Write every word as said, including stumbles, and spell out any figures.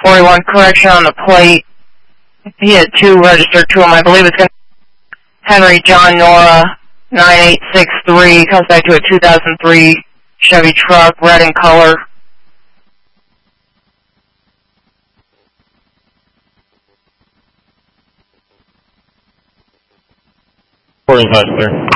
forty-one, correction on the plate. He had two registered to him. I believe it's going to be Henry John Nora, nine eight six three, comes back to a two thousand three Chevy truck, red in color. Reporting high, clear.